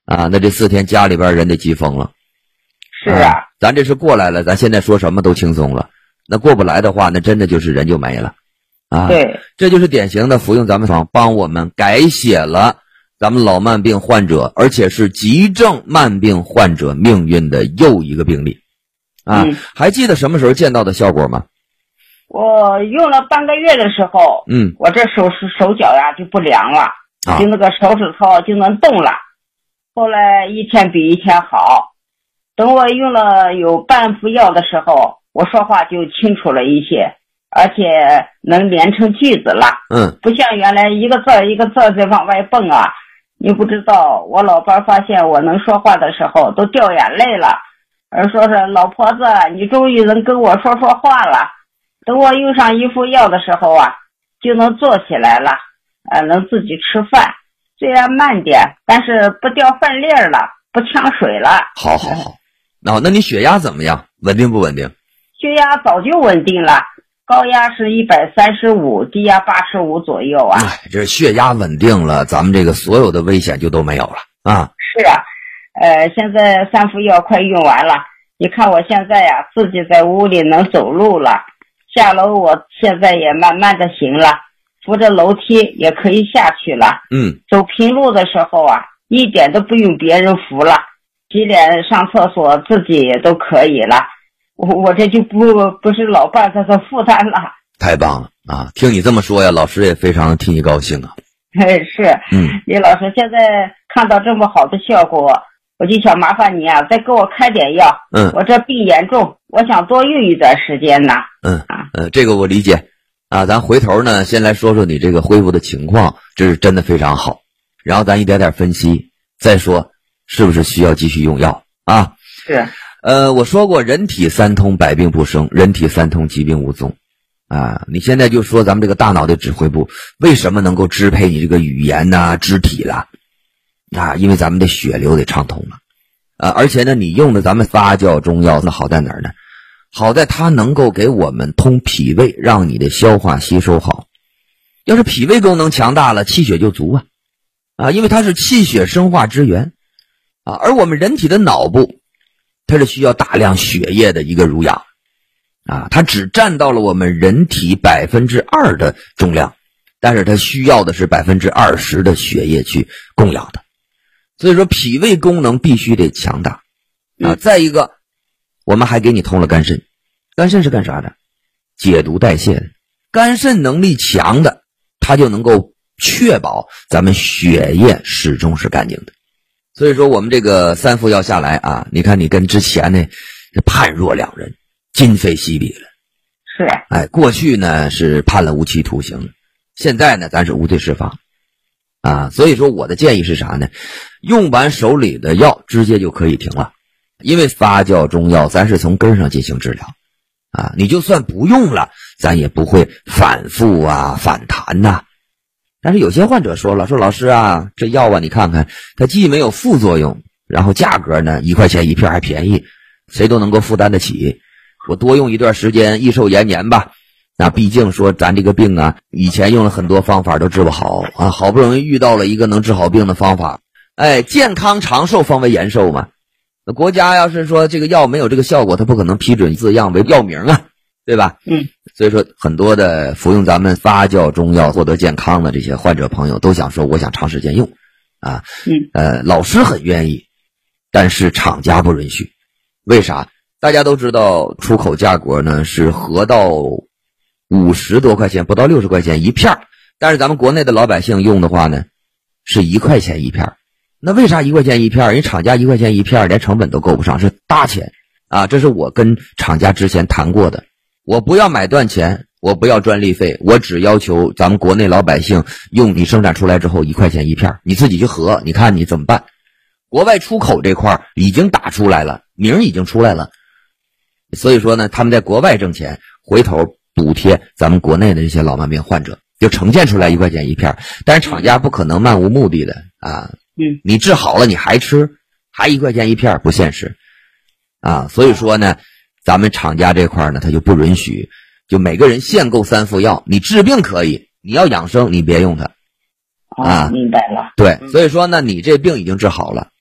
啊，那这4天家里边人得急疯了。 是啊， 咱这是过来了，咱现在说什么都轻松了，那过不来的话，那真的就是人就没了啊。 对， 这就是典型的服用咱们方帮我们改写了咱们老慢病患者，而且是急症慢病患者命运的又一个病例啊。还记得什么时候见到的效果吗？ 我用了半个月的时候，我这手脚呀就不凉了，就那个手指头就能动了。后来一天比一天好，等我用了有半副药的时候，我说话就清楚了一些，而且能连成句子了。不像原来一个字一个字在往外蹦啊。你不知道，我老伴发现我能说话的时候都掉眼泪了，而说是老婆子，你终于能跟我说话了。等我用上一副药的时候啊，就能坐起来了，能自己吃饭，虽然慢点，但是不掉饭粒了，不呛水了。 好，那你血压怎么样？稳定不稳定？ 血压早就稳定了，高压是135，低压85左右啊。 这血压稳定了，咱们这个所有的危险就都没有了啊。 是啊，现在3副药快用完了，你看我现在呀，自己在屋里能走路了，下楼我现在也慢慢的行了，扶着楼梯也可以下去了。走平路的时候啊，一点都不用别人扶了，洗脸上厕所自己也都可以了。我这就不是老伴他的负担了。 太棒了啊！听你这么说呀，老师也非常替你高兴啊。 是，李老师现在看到这么好的效果，我就想麻烦你啊，再给我开点药。我这病严重，我想多用一段时间呢。 这个我理解啊。咱回头呢，先来说说你这个恢复的情况，这是真的非常好。然后咱一点点分析，再说是不是需要继续用药啊？ 是。 我说过，人体三通，百病不生；人体三通，疾病无踪。啊，你现在就说咱们这个大脑的指挥部为什么能够支配你这个语言呐、肢体了？啊，因为咱们的血流得畅通了。而且呢，你用的咱们发酵中药，那好在哪儿呢？好在它能够给我们通脾胃，让你的消化吸收好。要是脾胃功能强大了，气血就足啊，因为它是气血生化之源啊。而我们人体的脑部，它是需要大量血液的一个濡养啊，它只占到了我们人体2%的重量，但是它需要的是20%的血液去供养的。所以说脾胃功能必须得强大啊。再一个，我们还给你通了肝肾。肝肾是干啥的？解毒代谢的。肝肾能力强的，它就能够确保咱们血液始终是干净的。所以说我们这个3副药下来啊，你看你跟之前呢判若两人，今非昔比了。 是。 过去呢是判了无期徒刑，现在呢咱是无罪释放啊。所以说我的建议是啥呢？用完手里的药直接就可以停了，因为发酵中药咱是从根上进行治疗啊。你就算不用了，咱也不会反复反弹但是有些患者说了，说老师啊，这药你看看，它既没有副作用，然后价格呢1块钱一片还便宜，谁都能够负担得起。我多用一段时间，益寿延年吧。那毕竟说咱这个病啊，以前用了很多方法都治不好啊，好不容易遇到了一个能治好病的方法。健康长寿方为延寿嘛。那国家要是说这个药没有这个效果，它不可能批准字样为药名啊，对吧？所以说很多的服用咱们发酵中药获得健康的这些患者朋友都想说，我想长时间用啊。老师很愿意，但是厂家不允许。为啥？大家都知道出口价格呢是合到50多块钱，不到60块钱一片，但是咱们国内的老百姓用的话呢是1块钱一片。那为啥1块钱一片？人厂家1块钱一片连成本都够不上，是大钱啊。这是我跟厂家之前谈过的，我不要买断钱，我不要专利费，我只要求咱们国内老百姓用你生产出来之后1块钱一片，你自己去核，你看你怎么办。国外出口这块已经打出来了，名已经出来了，所以说呢他们在国外挣钱，回头补贴咱们国内的这些老慢病患者，就呈现出来1块钱一片。但是厂家不可能漫无目的的啊，你治好了你还吃，还1块钱一片，不现实啊。所以说呢咱们厂家这块呢他就不允许，就每个人限购3副药，你治病可以，你要养生你别用它啊。 明白了。 对，所以说呢你这病已经治好了